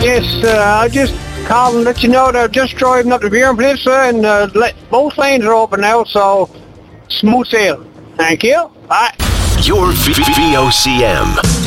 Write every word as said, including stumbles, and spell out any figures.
Yes, uh, I just called and let you know that I'm just driving up to Bjorn Peninsula and uh, let, both lanes are open now, so smooth sail. Thank you. Bye. Your V O C M.